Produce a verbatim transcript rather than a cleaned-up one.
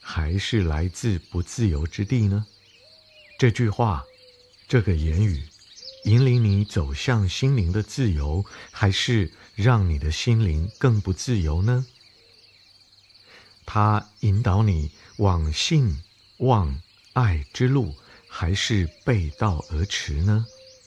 还是来自不自由之地呢？这句话，这个言语，引领你走向心灵的自由，还是让你的心灵更不自由呢？它引导你往信、望、爱之路，还是背道而驰呢？